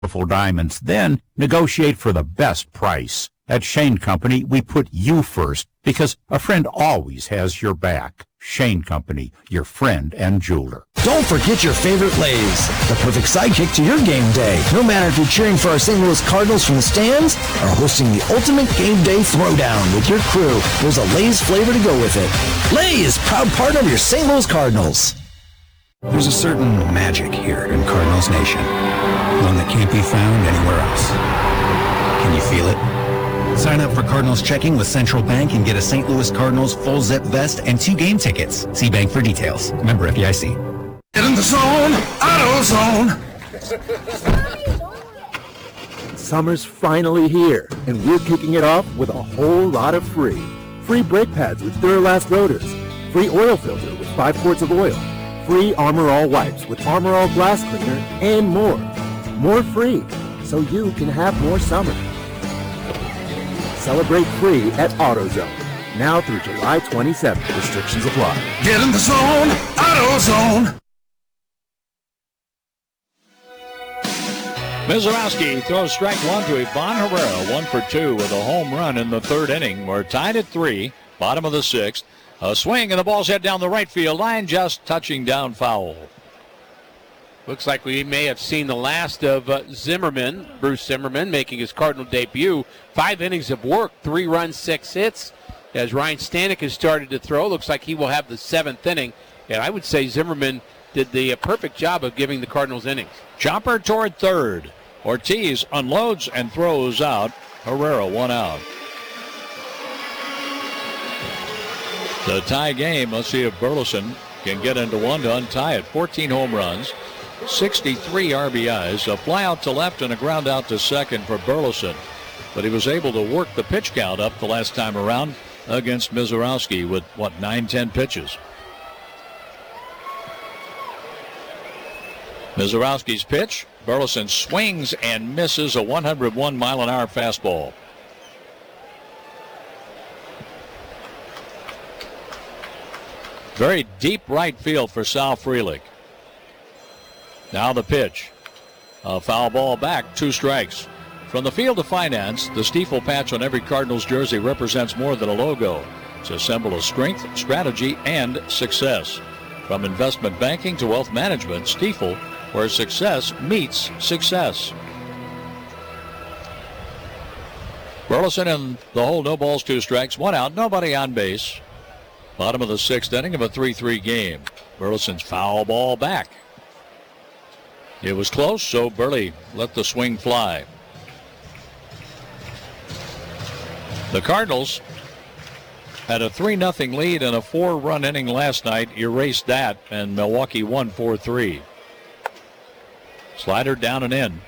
beautiful diamonds, then negotiate for the best price. At Shane Company, we put you first because a friend always has your back. Shane Company, your friend and jeweler. Don't forget your favorite Lay's, the perfect sidekick to your game day. No matter if you're cheering for our St. Louis Cardinals from the stands or hosting the ultimate game day throwdown with your crew, there's a Lay's flavor to go with it. Lay's, proud partner of your St. Louis Cardinals. There's a certain magic here in Cardinals Nation, one that can't be found anywhere else. Can you feel it? Sign up for Cardinals Checking with Central Bank and get a St. Louis Cardinals full zip vest and 2 game tickets. See bank for details. Member FDIC. Get in the zone, AutoZone. Summer's finally here, and we're kicking it off with a whole lot of free. Free brake pads with Duralast rotors. Free oil filter with 5 quarts of oil. Free Armor All wipes with Armor All glass cleaner, and more. More free, so you can have more summer. Celebrate free at AutoZone. Now through July 27th. Restrictions apply. Get in the zone, AutoZone. Mizorowski throws strike one to Ivan Herrera, 1 for 2 with a home run in the 3rd inning. We're tied at 3, bottom of the 6th. A swing and the ball's head down the right field line, just touching down foul. Looks like we may have seen the last of Zimmerman, Bruce Zimmerman, making his Cardinal debut. 5 innings of work, 3 runs, 6 hits. As Ryan Stanek has started to throw, looks like he will have the 7th inning. And I would say Zimmerman did the perfect job of giving the Cardinals innings. Chopper toward 3rd. Ortiz unloads and throws out. Herrera 1 out. The tie game, let's see if Burleson can get into one to untie it. 14 home runs, 63 RBIs, a fly out to left and a ground out to second for Burleson. But he was able to work the pitch count up the last time around against Mizorowski with, 9-10 pitches. Mizorowski's pitch. Burleson swings and misses a 101-mile-an-hour fastball. Very deep right field for Sal Frelick. Now the pitch. A foul ball back, 2 strikes. From the Field of Finance, the Stiefel patch on every Cardinals jersey represents more than a logo. It's a symbol of strength, strategy, and success. From investment banking to wealth management, Stiefel, where success meets success. Burleson in the hole, no balls, 2 strikes, 1 out, nobody on base. Bottom of the 6th inning of a 3-3 game. Burleson's foul ball back. It was close, so Burley let the swing fly. The Cardinals had a 3-0 lead and a 4-run inning last night, erased that, and Milwaukee won 4-3. Slider down and in.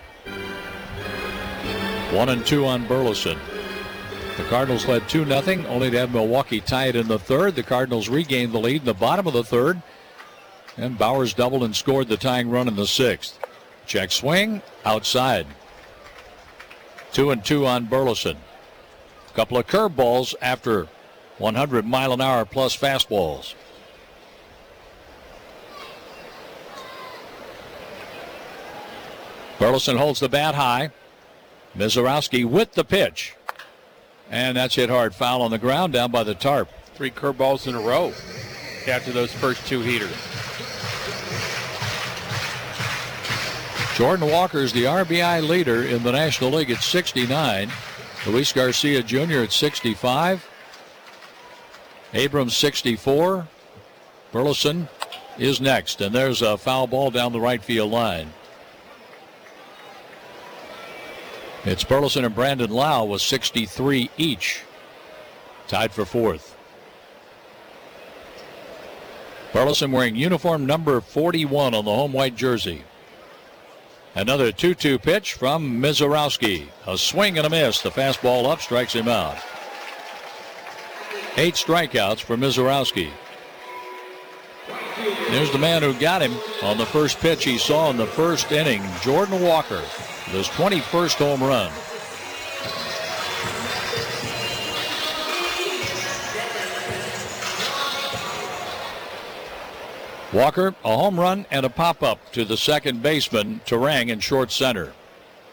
1-2 on Burleson. The Cardinals led 2-0, only to have Milwaukee tie it in the 3rd. The Cardinals regained the lead in the bottom of the 3rd. And Bowers doubled and scored the tying run in the 6th. Check swing, outside. 2-2 on Burleson. A couple of curveballs after 100-mile-an-hour plus fastballs. Burleson holds the bat high. Mizorowski with the pitch. And that's hit hard, foul on the ground down by the tarp. 3 curveballs in a row after those first 2 heaters. Jordan Walker's the RBI leader in the National League at 69. Luis Garcia Jr. at 65. Abrams 64. Burleson is next, and there's a foul ball down the right field line. It's Burleson and Brandon Lau with 63 each. Tied for 4th. Burleson wearing uniform number 41 on the home white jersey. Another 2-2 pitch from Mizorowski. A swing and a miss. The fastball up strikes him out. 8 strikeouts for Mizorowski. There's the man who got him on the first pitch he saw in the 1st inning, Jordan Walker. His 21st home run. Walker, a home run and a pop-up to the second baseman, Turang, in short center.